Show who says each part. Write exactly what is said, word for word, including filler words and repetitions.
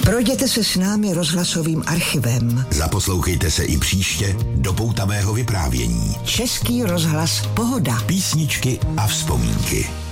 Speaker 1: Projděte se s námi rozhlasovým archivem.
Speaker 2: Zaposlouchejte se i příště do poutavého vyprávění.
Speaker 1: Český rozhlas Pohoda.
Speaker 2: Písničky a vzpomínky.